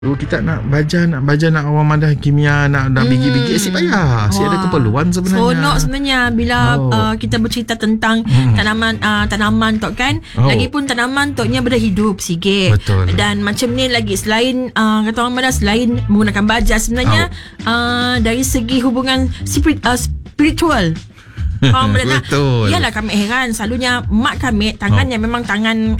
Kita nak baca nak awam madah kimia, nak biji-biji asyik payah. Asyik ada keperluan sebenarnya. Seronok sebenarnya bila kita bercerita tentang tanaman tu kan. Lagipun tanaman tu nya berhidup sikit. Betul. Dan macam ni lagi selain kata orang madah, selain menggunakan baja sebenarnya dari segi hubungan spiritual. Betul. Yalah, kami heran selalunya mak kami tangannya memang tangan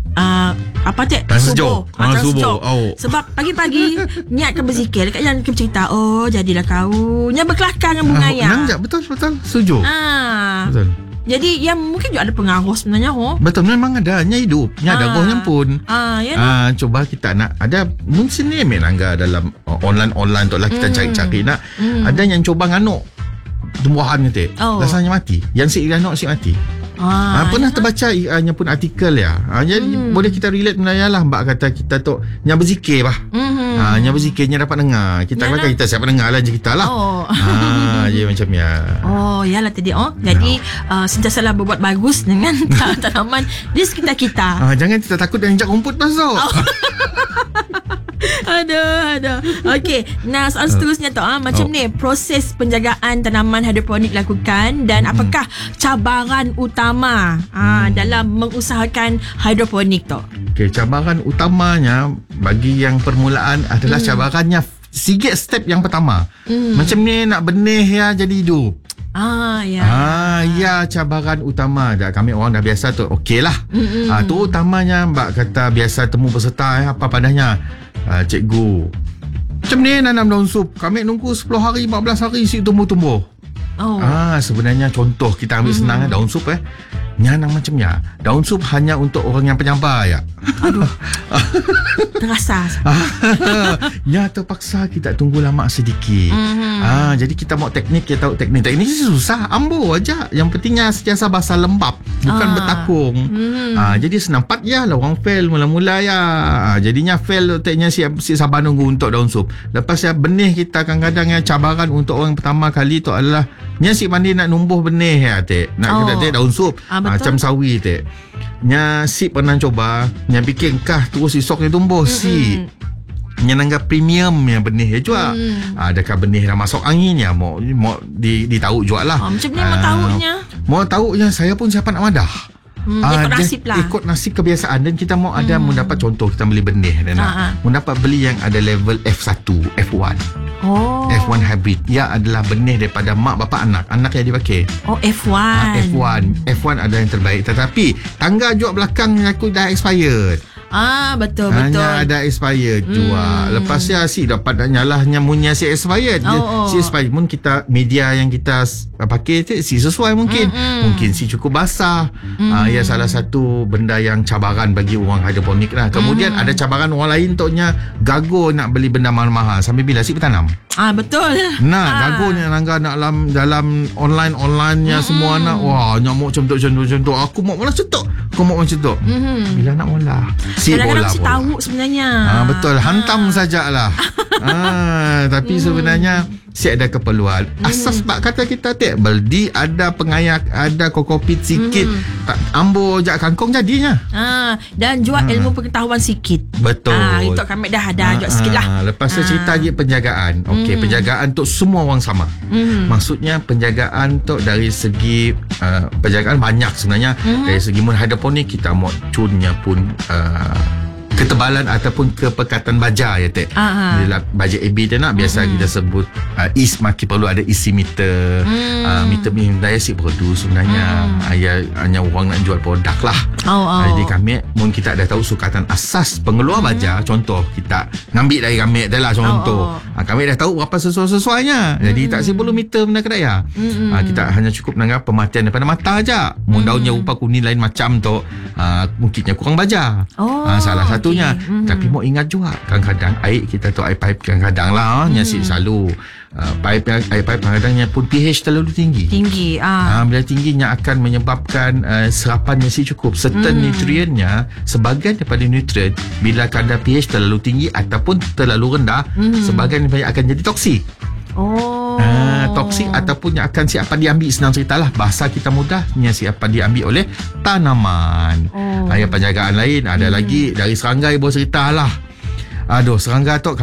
subuh. Subuh. Sebab pagi-pagi niat ke berzikir dekat yang kita cerita, jadilah kau nya berkelakar dengan bunga ya. Betul. Setuju. Betul. Jadi yang mungkin juga ada pengaruh sebenarnya. Betul, memang ada. Nya hidup, nya ada rohnya pun. Coba kita nak ada mungkin ni melanggar dalam online tu lah, kita cari-cari nak ada yang coba nganuk tumbuhan tu. Rasanya mati. Yang si nganuk si mati. Pernah terbaca pun artikel ya. Jadi boleh kita relate benda lah. Mbak kata kita tu nya berzikir bah. Nya berzikir nya dapat dengar. Kita kan kita siap dengar lah je kita lah. Jadi macam ya. Yalah tadi jadi sentiasalah berbuat bagus dengan tanaman di sekitar kita. Jangan kita takut dan injak rumput masuk. Ada. Okey. Nah, soal seterusnya tu macam ni proses penjagaan tanaman hidroponik lakukan dan apakah cabaran utama dalam mengusahakan hidroponik tu? Okey, cabaran utamanya bagi yang permulaan adalah cabarannya sikit step yang pertama. Macam ni nak benih ya jadi hidup. Ya cabaran utama dah. Kami orang dah biasa tu okeylah. Tu utamanya mbak kata biasa temu peserta apa padanya. Cikgu, macam ni nanam daun sup, kami nunggu 10 hari 14 hari si tumbuh-tumbuh. Sebenarnya contoh kita ambil senang daun sup Nyana macamnya. Daun sup hanya untuk orang yang penyabar ya. Aduh. Terasa. Ya, terpaksa kita tunggu lama sedikit. Jadi kita mau teknik, kita tahu teknik. Teknik susah, ambo aja. Yang pentingnya sentiasa basah lembab, bukan bertakung. Jadi senang pat ya lah orang fail mula-mula ya. Jadinya fail tekniknya si sabar nunggu untuk daun sup. Lepas ya benih kita kadang-kadang yang cabaran untuk orang pertama kali tu adalah nya si mandi nak numbuh benih ya tek. Nak kena daun sup. Macam sawi tek. Nya si pernah coba, nya bikin kah terus esok dia tumbuh si. Nya nanggap premium yang benih ya juga. Adakah benih dah masuk angin ya mau ditahu juga lah. Macam ni mau tahunya. Mau tahunya saya pun siapa nak madah. Ikut nasib lah. Ikut nasib kebiasaan. Dan kita mau ada mendapat contoh, kita beli benih dan mendapat beli yang ada level F1, F1. F1 hybrid. Ya adalah benih daripada mak bapak anak yang dipakai. F1. F1 ada yang terbaik. Tetapi tangga jual belakang aku dah expired. Betul. Hanya ada expired juga. Lepas ya si dapat nyalahnya munya si expired. Si expired pun kita media yang kita pakai si sesuai mungkin. Mungkin si cukup basah. Ya salah satu benda yang cabaran bagi orang hidroponik lah. Kemudian ada cabaran orang lain toknya gago nak beli benda mahal-mahal. Sampai bila si bertanam? Betul. Gago ni nangga nak dalam online-nya semua nak. Wah, nyamuk contoh. Aku mau mula cetok. Bila nak mula? Kadang-kadang si tahu sebenarnya. Betul, hantam sajalah. Tapi sebenarnya si ada keperluan. Asas bak kata kita baldi ada pengayak, ada kokopit sikit. Ambo jak kangkung jadinya. Dan jual ilmu pengetahuan sikit. Betul. Itu kami dah ada juga sikit lah. Lepas tu cerita je penjagaan. Okey, penjagaan untuk semua orang sama. Maksudnya penjagaan tu dari segi penjagaan banyak sebenarnya. Dari segi hidroponik kita mau cunnya pun ketebalan ataupun kepekatan baja ya tek. Dalam baja AB dia nak biasa kita sebut makin perlu ada isi meter. Meter ni daya si produk sebenarnya. Hanya orang nak jual produk lah. Jadi kami mungkin kita dah tahu sukatan asas pengeluar baja. Contoh kita ngambil dari kami dah lah contoh. Kami dah tahu berapa sesuai-sesuainya. Jadi tak perlu meter benda kedaya. Kita hanya cukup menganggap pemakaian daripada mata aja. Daunnya rupa kuning lain macam tu. Mungkinnya kurang baja. Salah satunya. Tapi mau ingat juga kadang-kadang air kita tu air pipe kadang-kadang lah nyasik selalu air pipe kadang-kadangnya pun pH terlalu tinggi. Bila tingginya akan menyebabkan serapannya si cukup. Certain nutriennya sebahagian daripada nutrien bila kadar pH terlalu tinggi ataupun terlalu rendah sebahagian akan jadi toksik. Toksik ataupun yang akan siapa diambil, senang ceritalah bahasa kita mudahnya siapa diambil oleh tanaman. Yang penjagaan lain ada lagi dari seranggai boleh ceritalah. Aduh, serangga Tok